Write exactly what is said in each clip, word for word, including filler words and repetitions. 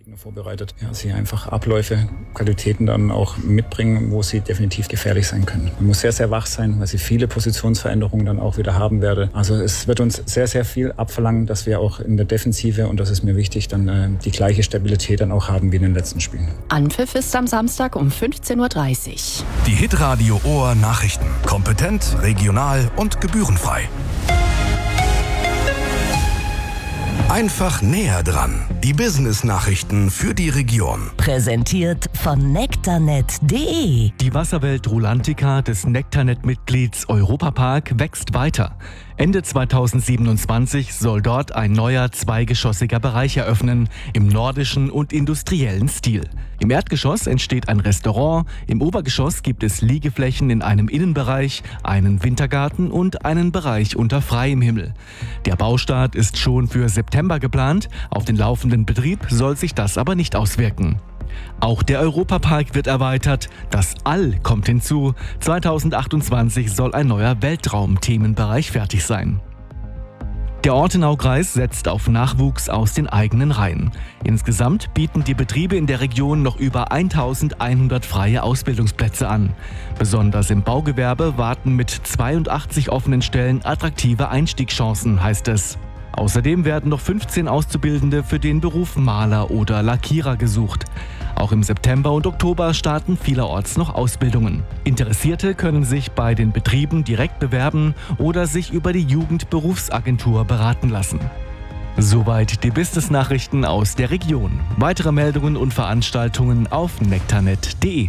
vorbereitet. Ja, sie einfach Abläufe, Qualitäten dann auch mitbringen, wo sie definitiv gefährlich sein können. Man muss sehr, sehr wach sein, weil sie viele Positionsveränderungen dann auch wieder haben werde. Also es wird uns sehr, sehr viel abverlangen, dass wir auch in der Defensive, und das ist mir wichtig, dann äh, die gleiche Stabilität dann auch haben wie in den letzten Spielen. Anpfiff ist am Samstag um fünfzehn Uhr dreißig. Die Hitradio Ohr Nachrichten. Kompetent, regional und gebührenfrei. Einfach näher dran. Die Business-Nachrichten für die Region. Präsentiert von nektarnet punkt de. Die Wasserwelt Rulantica des Nektarnet-Mitglieds Europapark wächst weiter. Ende zweitausendsiebenundzwanzig soll dort ein neuer zweigeschossiger Bereich eröffnen, im nordischen und industriellen Stil. Im Erdgeschoss entsteht ein Restaurant, im Obergeschoss gibt es Liegeflächen in einem Innenbereich, einen Wintergarten und einen Bereich unter freiem Himmel. Der Baustart ist schon für September geplant, auf den laufenden Betrieb soll sich das aber nicht auswirken. Auch der Europapark wird erweitert, das All kommt hinzu. zweitausendachtundzwanzig soll ein neuer Weltraum-Themenbereich fertig sein. Der Ortenaukreis setzt auf Nachwuchs aus den eigenen Reihen. Insgesamt bieten die Betriebe in der Region noch über eintausendeinhundert freie Ausbildungsplätze an. Besonders im Baugewerbe warten mit zweiundachtzig offenen Stellen attraktive Einstiegschancen, heißt es. Außerdem werden noch fünfzehn Auszubildende für den Beruf Maler oder Lackierer gesucht. Auch im September und Oktober starten vielerorts noch Ausbildungen. Interessierte können sich bei den Betrieben direkt bewerben oder sich über die Jugendberufsagentur beraten lassen. Soweit die Business-Nachrichten aus der Region. Weitere Meldungen und Veranstaltungen auf nektarnet punkt de.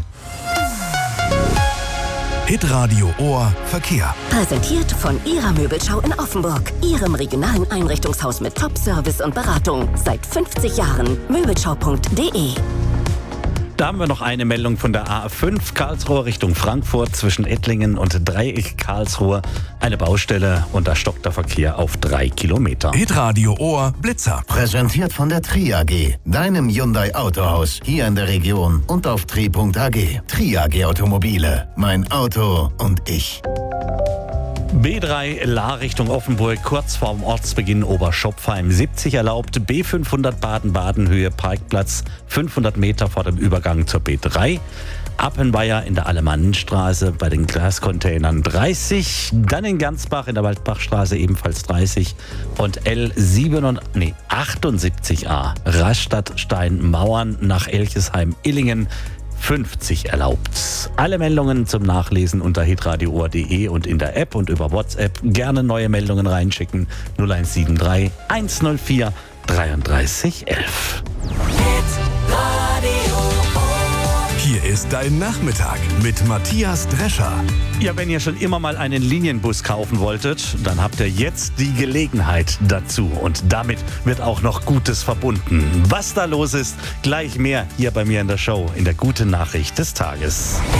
Hitradio Ohr Verkehr. Präsentiert von Ihrer Möbelschau in Offenburg. Ihrem regionalen Einrichtungshaus mit Top-Service und Beratung. Seit fünfzig Jahren. möbelschau punkt de. Da haben wir noch eine Meldung von der A fünf Karlsruhe Richtung Frankfurt zwischen Ettlingen und Dreieck Karlsruhe. Eine Baustelle und da stockt der Verkehr auf drei Kilometer. Hitradio Ohr Blitzer. Präsentiert von der Tri A G, deinem Hyundai Autohaus hier in der Region und auf tri punkt a g. Tri A G Automobile, mein Auto und ich. B drei Lahr Richtung Offenburg, kurz vorm Ortsbeginn Oberschopfheim. siebzig erlaubt, B fünfhundert Baden-Baden Höhe Parkplatz, fünfhundert Meter vor dem Übergang zur B drei. Appenweier in der Alemannenstraße bei den Glascontainern dreißig. Dann in Gansbach in der Waldbachstraße ebenfalls dreißig. Und L sieben, nee, achtundsiebzig a Rastatt Steinmauern nach Elchesheim-Illingen. fünfzig erlaubt. Alle Meldungen zum Nachlesen unter hitradio ohr punkt de und in der App und über WhatsApp. Gerne neue Meldungen reinschicken. null eins sieben drei eins null vier dreiunddreißig elf. Hier ist dein Nachmittag mit Matthias Drescher. Ja, wenn ihr schon immer mal einen Linienbus kaufen wolltet, dann habt ihr jetzt die Gelegenheit dazu. Und damit wird auch noch Gutes verbunden. Was da los ist, gleich mehr hier bei mir in der Show in der Gute Nachricht des Tages.